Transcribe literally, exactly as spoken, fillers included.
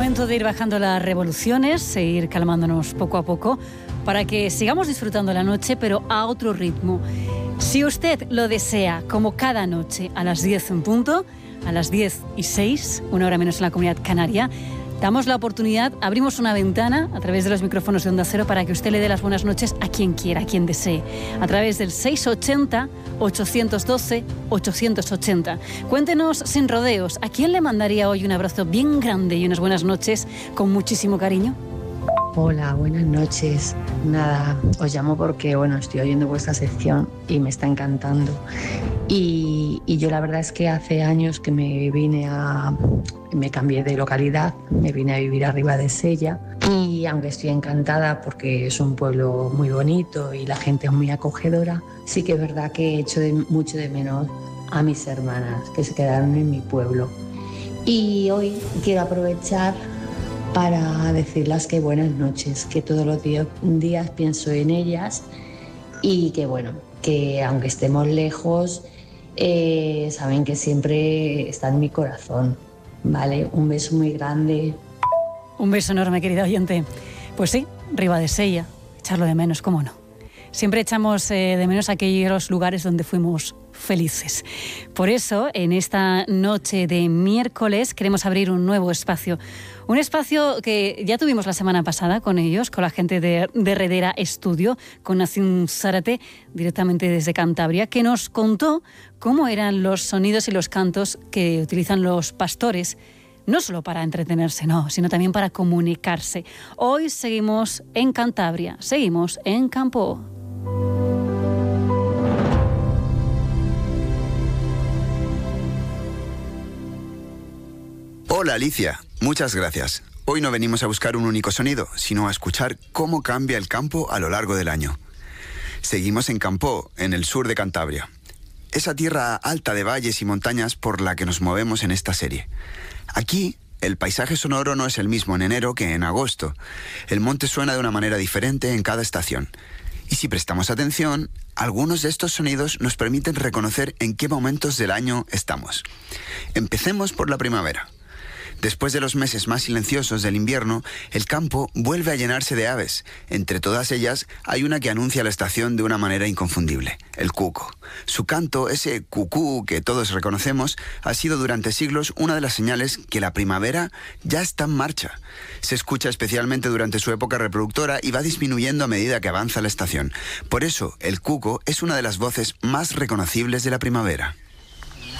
momento de ir bajando las revoluciones e ir calmándonos poco a poco para que sigamos disfrutando la noche, pero a otro ritmo. Si usted lo desea, como cada noche, a las diez en punto, a las diez y seis, una hora menos en la Comunidad Canaria, damos la oportunidad, abrimos una ventana a través de los micrófonos de Onda Cero para que usted le dé las buenas noches a quien quiera, a quien desee, a través del seiscientos ochenta, ochocientos doce, ochocientos ochenta. Cuéntenos sin rodeos, ¿a quién le mandaría hoy un abrazo bien grande y unas buenas noches con muchísimo cariño? Hola, buenas noches. Nada, os llamo porque, bueno, estoy oyendo vuestra sección y me está encantando. Y, y yo la verdad es que hace años que me vine a... me cambié de localidad, me vine a vivir a Ribadesella y aunque estoy encantada porque es un pueblo muy bonito y la gente es muy acogedora, sí que es verdad que he hecho de, mucho de menos a mis hermanas que se quedaron en mi pueblo. Y hoy quiero aprovechar para decirles que buenas noches, que todos los días, días pienso en ellas y que bueno, que aunque estemos lejos, eh, saben que siempre está en mi corazón, ¿vale? Un beso muy grande. Un beso enorme, querida oyente. Pues sí, Ribadesella, echarlo de menos, cómo no. Siempre echamos eh, de menos aquellos lugares donde fuimos felices. Por eso, en esta noche de miércoles, queremos abrir un nuevo espacio. Un espacio que ya tuvimos la semana pasada con ellos, con la gente de, de Redera Estudio, con Nazim Zárate, directamente desde Cantabria, que nos contó cómo eran los sonidos y los cantos que utilizan los pastores, no solo para entretenerse, no, sino también para comunicarse. Hoy seguimos en Cantabria, seguimos en Campo. Hola Alicia, muchas gracias. Hoy no venimos a buscar un único sonido, sino a escuchar cómo cambia el campo a lo largo del año. Seguimos en Campo, en el sur de Cantabria. Esa tierra alta de valles y montañas por la que nos movemos en esta serie. Aquí, el paisaje sonoro no es el mismo en enero que en agosto. El monte suena de una manera diferente en cada estación. Y si prestamos atención, algunos de estos sonidos nos permiten reconocer en qué momentos del año estamos. Empecemos por la primavera. Después de los meses más silenciosos del invierno, el campo vuelve a llenarse de aves. Entre todas ellas, hay una que anuncia la estación de una manera inconfundible, el cuco. Su canto, ese cucú que todos reconocemos, ha sido durante siglos una de las señales que la primavera ya está en marcha. Se escucha especialmente durante su época reproductora y va disminuyendo a medida que avanza la estación. Por eso, el cuco es una de las voces más reconocibles de la primavera.